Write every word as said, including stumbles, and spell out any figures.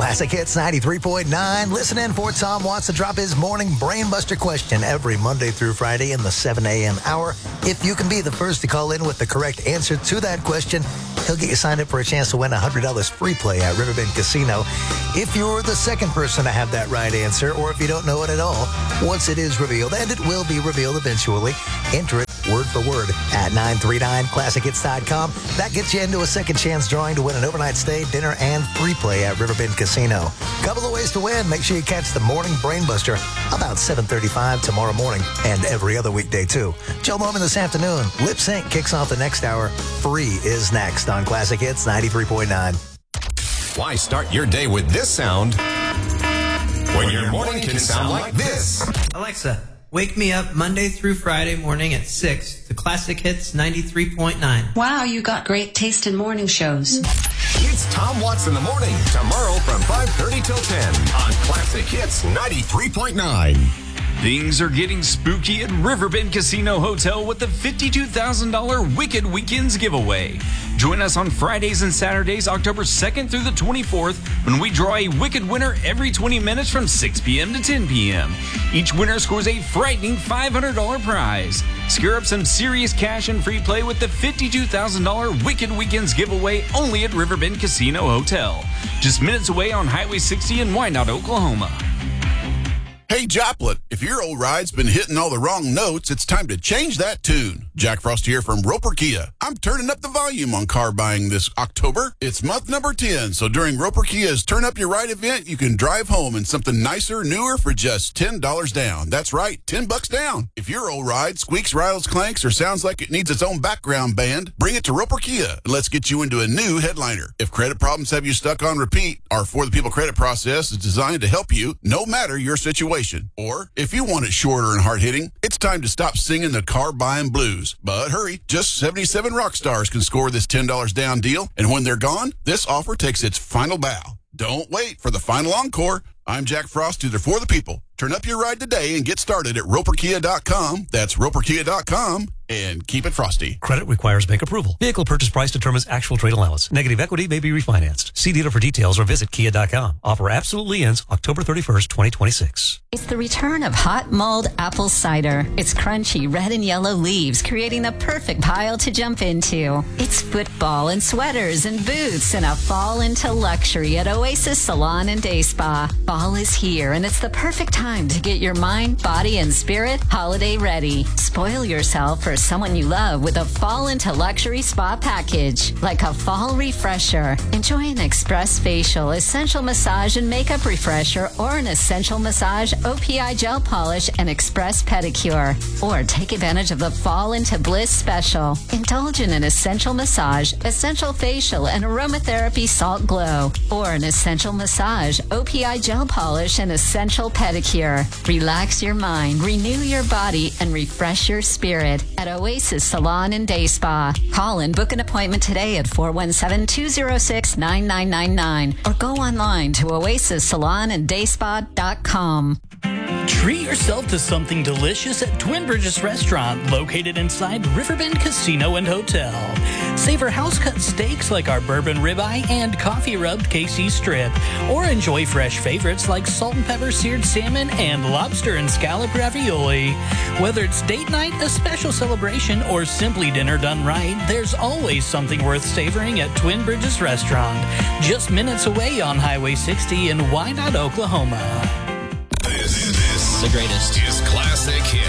Classic Hits ninety-three point nine. Listen in for Tom Watts to drop his morning Brainbuster question every Monday through Friday in the seven a.m. hour. If you can be the first to call in with the correct answer to that question, he'll get you signed up for a chance to win one hundred dollars free play at Riverbend Casino. If you're the second person to have that right answer, or if you don't know it at all, once it is revealed, and it will be revealed eventually, enter it word for word at nine three nine classic hits dot com. That gets you into a second chance drawing to win an overnight stay, dinner, and free play at Riverbend Casino. Couple of ways to win. Make sure you catch the morning Brainbuster about seven thirty-five tomorrow morning and every other weekday too. Joe Mormon this afternoon. Lip Sync kicks off the next hour. Free is next on Classic Hits ninety-three point nine. Why start your day with this sound when your morning can sound like this? Alexa, wake me up Monday through Friday morning at six to Classic Hits ninety-three point nine. Wow, you got great taste in morning shows. It's Tom Watts in the morning, tomorrow from five thirty till ten on Classic Hits ninety-three point nine. Things are getting spooky at Riverbend Casino Hotel with the fifty-two thousand dollars Wicked Weekends giveaway. Join us on Fridays and Saturdays, October second through the twenty-fourth, when we draw a Wicked winner every twenty minutes from six p.m. to ten p.m. Each winner scores a frightening five hundred dollars prize. Scare up some serious cash and free play with the fifty-two thousand dollars Wicked Weekends giveaway only at Riverbend Casino Hotel. Just minutes away on Highway sixty in Wyandotte, Oklahoma. Hey, Joplin, if your old ride's been hitting all the wrong notes, it's time to change that tune. Jack Frost here from Roper Kia. I'm turning up the volume on car buying this October. It's month number ten, so during Roper Kia's Turn Up Your Ride event, you can drive home in something nicer, newer for just ten dollars down. That's right, ten bucks down. If your old ride squeaks, rattles, clanks, or sounds like it needs its own background band, bring it to Roper Kia and let's get you into a new headliner. If credit problems have you stuck on repeat, our For the People credit process is designed to help you no matter your situation. Or, if you want it shorter and hard-hitting, it's time to stop singing the car buying blues. But hurry, just seventy-seven rock stars can score this ten dollars down deal, and when they're gone, this offer takes its final bow. Don't wait for the final encore. I'm Jack Frost, either For the People. Turn up your ride today and get started at roper kia dot com. That's roper kia dot com. And keep it frosty. Credit requires bank approval. Vehicle purchase price determines actual trade allowance. Negative equity may be refinanced. See dealer for details or visit kia dot com. Offer absolutely ends October thirty-first, twenty twenty-six. It's the return of hot mulled apple cider. It's crunchy red and yellow leaves, creating the perfect pile to jump into. It's football and sweaters and boots and a fall into luxury at Oasis Salon and Day Spa. Fall is here, and it's the perfect time to get your mind, body, and spirit holiday ready. Spoil yourself for someone you love with a fall into luxury spa package, like a fall refresher. Enjoy an express facial, essential massage and makeup refresher, or an essential massage, O P I gel polish, and express pedicure. Or take advantage of the fall into bliss special. Indulge in an essential massage, essential facial, and aromatherapy salt glow. Or an essential massage, O P I gel polish, and essential pedicure. Relax your mind, renew your body, and refresh your spirit at Oasis Salon and Day Spa. Call and book an appointment today at four one seven, two zero six, nine nine nine nine or go online to oasis salon and day spa dot com. Treat yourself to something delicious at Twin Bridges Restaurant, located inside Riverbend Casino and Hotel. Savor house-cut steaks like our bourbon ribeye and coffee-rubbed K C strip, or enjoy fresh favorites like salt and pepper seared salmon and lobster and scallop ravioli. Whether it's date night, a special celebration, or simply dinner done right, there's always something worth savoring at Twin Bridges Restaurant, just minutes away on Highway sixty in Wyandotte, Oklahoma. This, this the greatest is Classic